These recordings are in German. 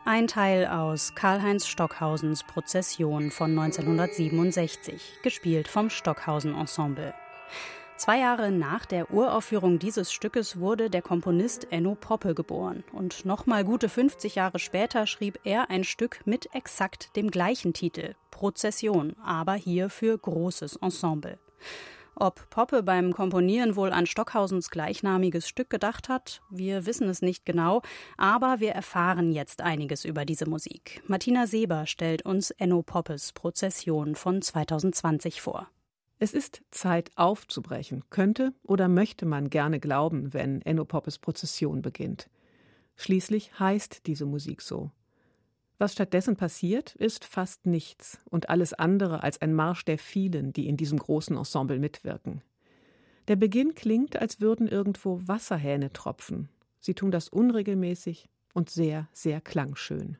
Ein Teil aus Karlheinz Stockhausens Prozession von 1967, gespielt vom Stockhausen Ensemble. 2 Jahre nach der Uraufführung dieses Stückes wurde der Komponist Enno Poppe geboren. Und nochmal gute 50 Jahre später schrieb er ein Stück mit exakt dem gleichen Titel, Prozession, aber hier für großes Ensemble. Ob Poppe beim Komponieren wohl an Stockhausens gleichnamiges Stück gedacht hat, wir wissen es nicht genau, aber wir erfahren jetzt einiges über diese Musik. Martina Seber stellt uns Enno Poppes Prozession von 2020 vor. Es ist Zeit aufzubrechen, könnte oder möchte man gerne glauben, wenn Enno Poppes Prozession beginnt. Schließlich heißt diese Musik so. Was stattdessen passiert, ist fast nichts und alles andere als ein Marsch der vielen, die in diesem großen Ensemble mitwirken. Der Beginn klingt, als würden irgendwo Wasserhähne tropfen. Sie tun das unregelmäßig und sehr, sehr klangschön.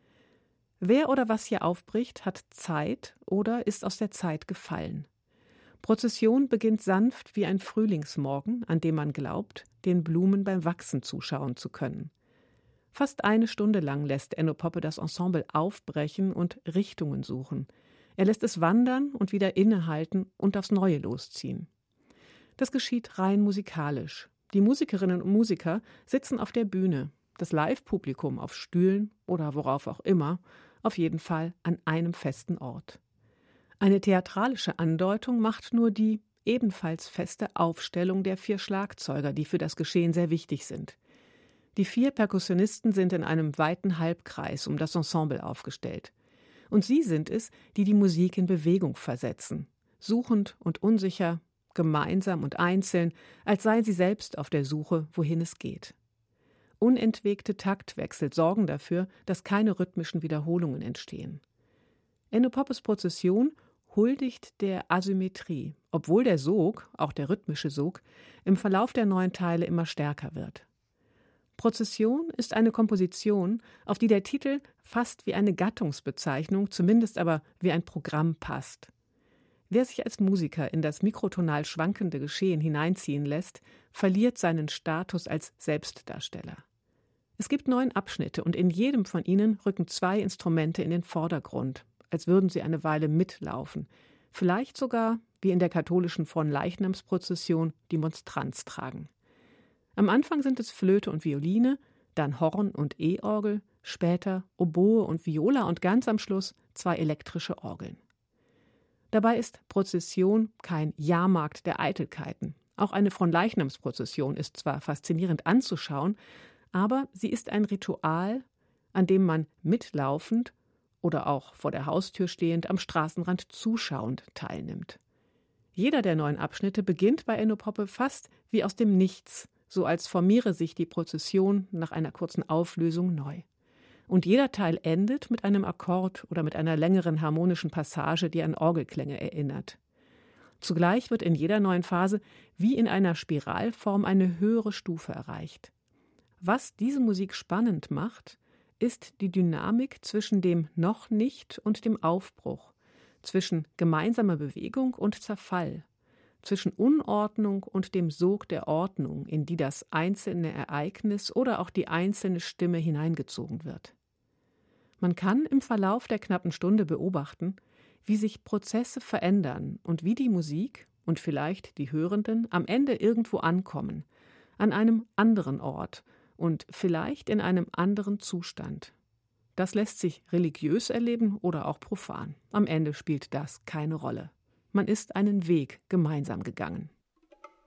Wer oder was hier aufbricht, hat Zeit oder ist aus der Zeit gefallen. Prozession beginnt sanft wie ein Frühlingsmorgen, an dem man glaubt, den Blumen beim Wachsen zuschauen zu können. Fast 1 Stunde lang lässt Enno Poppe das Ensemble aufbrechen und Richtungen suchen. Er lässt es wandern und wieder innehalten und aufs Neue losziehen. Das geschieht rein musikalisch. Die Musikerinnen und Musiker sitzen auf der Bühne, das Live-Publikum auf Stühlen oder worauf auch immer, auf jeden Fall an einem festen Ort. Eine theatralische Andeutung macht nur die ebenfalls feste Aufstellung der 4 Schlagzeuger, die für das Geschehen sehr wichtig sind. Die 4 Perkussionisten sind in einem weiten Halbkreis um das Ensemble aufgestellt. Und sie sind es, die die Musik in Bewegung versetzen. Suchend und unsicher, gemeinsam und einzeln, als seien sie selbst auf der Suche, wohin es geht. Unentwegte Taktwechsel sorgen dafür, dass keine rhythmischen Wiederholungen entstehen. Enno Poppes Prozession huldigt der Asymmetrie, obwohl der Sog, auch der rhythmische Sog, im Verlauf der 9 Teile immer stärker wird. Prozession ist eine Komposition, auf die der Titel fast wie eine Gattungsbezeichnung, zumindest aber wie ein Programm passt. Wer sich als Musiker in das mikrotonal schwankende Geschehen hineinziehen lässt, verliert seinen Status als Selbstdarsteller. Es gibt 9 Abschnitte und in jedem von ihnen rücken 2 Instrumente in den Vordergrund, als würden sie eine Weile mitlaufen, vielleicht sogar, wie in der katholischen Fronleichnamsprozession, die Monstranz tragen. Am Anfang sind es Flöte und Violine, dann Horn und E-Orgel, später Oboe und Viola und ganz am Schluss 2 elektrische Orgeln. Dabei ist Prozession kein Jahrmarkt der Eitelkeiten. Auch eine Fronleichnamsprozession ist zwar faszinierend anzuschauen, aber sie ist ein Ritual, an dem man mitlaufend oder auch vor der Haustür stehend am Straßenrand zuschauend teilnimmt. Jeder der 9 Abschnitte beginnt bei Enno Poppe fast wie aus dem Nichts, so als formiere sich die Prozession nach einer kurzen Auflösung neu. Und jeder Teil endet mit einem Akkord oder mit einer längeren harmonischen Passage, die an Orgelklänge erinnert. Zugleich wird in jeder neuen Phase wie in einer Spiralform eine höhere Stufe erreicht. Was diese Musik spannend macht, ist die Dynamik zwischen dem Noch nicht und dem Aufbruch, zwischen gemeinsamer Bewegung und Zerfall, zwischen Unordnung und dem Sog der Ordnung, in die das einzelne Ereignis oder auch die einzelne Stimme hineingezogen wird. Man kann im Verlauf der knappen Stunde beobachten, wie sich Prozesse verändern und wie die Musik und vielleicht die Hörenden am Ende irgendwo ankommen, an einem anderen Ort und vielleicht in einem anderen Zustand. Das lässt sich religiös erleben oder auch profan. Am Ende spielt das keine Rolle. Man ist einen Weg gemeinsam gegangen.